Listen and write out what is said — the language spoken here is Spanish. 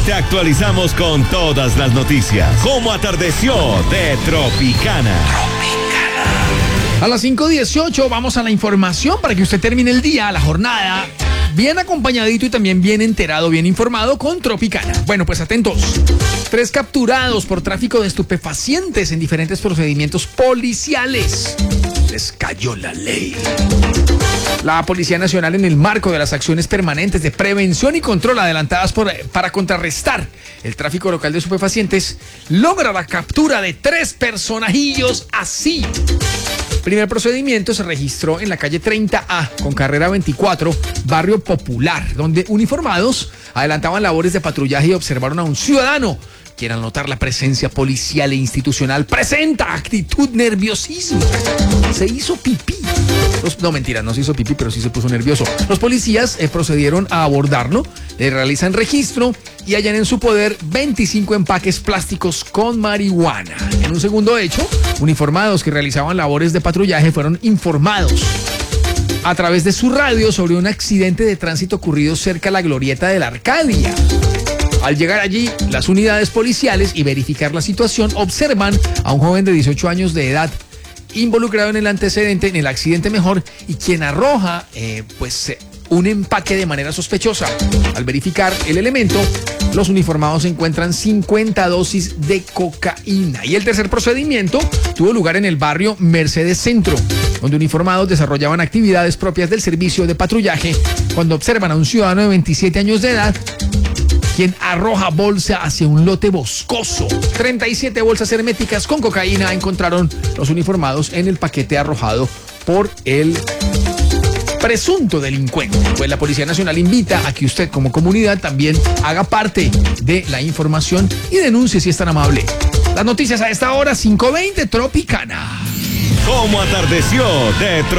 Te actualizamos con todas las noticias. Cómo atardeció de Tropicana. A las 5:18 vamos a la información para que usted termine el día, la jornada, bien acompañadito y también bien enterado, bien informado con Tropicana. Bueno, pues atentos. 3 capturados por tráfico de estupefacientes en diferentes procedimientos policiales. Les cayó la ley. La Policía Nacional, en el marco de las acciones permanentes de prevención y control adelantadas para contrarrestar el tráfico local de estupefacientes, logra la captura de 3 personajillos así. El primer procedimiento se registró en la calle 30A con carrera 24, barrio Popular, donde uniformados adelantaban labores de patrullaje y observaron a un ciudadano quien, al notar la presencia policial e institucional, presenta actitud nerviosismo. Se hizo pipí. No, mentira, no se hizo pipí, pero sí se puso nervioso. Los policías procedieron a abordarlo, le realizan registro y hallan en su poder 25 empaques plásticos con marihuana. En un segundo hecho, uniformados que realizaban labores de patrullaje fueron informados a través de su radio sobre un accidente de tránsito ocurrido cerca de la glorieta de la Arcadia. Al llegar allí, las unidades policiales y verificar la situación observan a un joven de 18 años de edad involucrado en el antecedente, en el accidente mejor, y quien arroja un empaque de manera sospechosa. Al verificar el elemento, los uniformados encuentran 50 dosis de cocaína. Y el tercer procedimiento tuvo lugar en el barrio Mercedes Centro, donde uniformados desarrollaban actividades propias del servicio de patrullaje cuando observan a un ciudadano de 27 años de edad quien arroja bolsa hacia un lote boscoso. 37 bolsas herméticas con cocaína encontraron los uniformados en el paquete arrojado por el presunto delincuente. Pues la Policía Nacional invita a que usted como comunidad también haga parte de la información y denuncie si es tan amable. Las noticias a esta hora, 5:20, Tropicana. Cómo atardeció de Tropicana.